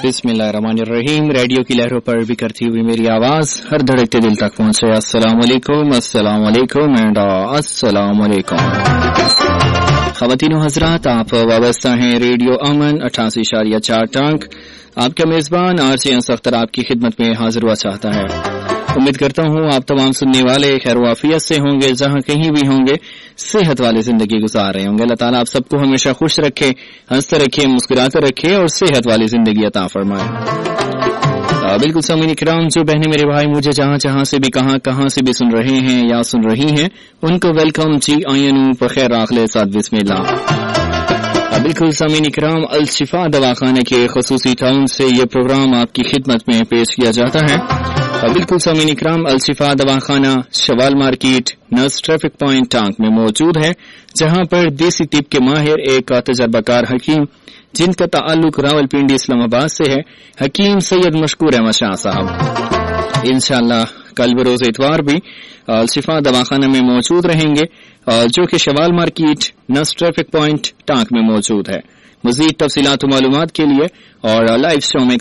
बिस्मिल्लाहिर्रहमानिर्रहीम। रेडियो की लहरों पर भी करती हुई मेरी आवाज हर धड़कते दिल तक पहुंचे। अस्सलाम वालेकुम, अस्सलाम वालेकुम एंड अस्सलाम वालेकुम। ख़वातीन व हज़रात, आप वाबस्ता हैं रेडियो अमन 88.4 टांग। आपका मेजबान आरजे अंसख्तर आपकी खिदमत में हाजिर हुआ चाहता है। उम्मीद करता हूँ आप तमाम सुनने वाले खैर वाफियत से होंगे, जहाँ कहीं भी होंगे सेहत वाली जिंदगी गुजार रहे होंगे। अल्लाह ताला आप सबको हमेशा खुश रखे, हंसते रखे, मुस्कुराते रखे और सेहत वाली जिंदगी अता फरमाए। बिल्कुल सामीन इकराम, जो बहने मेरे भाई मुझे जहाँ जहाँ से भी कहाँ से भी सुन रहे हैं या सुन रही हैं, उनको वेलकम जी आयनू बखैर आखले साथ बिस्मिल्लाह। बिल्कुल सामीन इकराम, अल शिफा दवाखाने के खसूसी टाउन से ये प्रोग्राम आपकी खिदमत में पेश किया जाता है। बिल्कुल सामीन इकराम, अल शिफा दवाखाना Shawwal market nurse traffic point टांग में मौजूद है, जहां पर देसी तिब के माहिर एक तजर्बाकार हकीम जिनका ताल्लुक रावलपिंडी इस्लामाबाद से है, हकीम सैयद मशकूर अहमद शाह साहब इंशाअल्लाह कल बरोज इतवार भी अल शिफा दवाखाना में मौजूद रहेंगे, जो कि Shawwal market nurse traffic point टांग में मौजूद है। मजीद तफसीलात मालूमात के लिए और लाइव शो में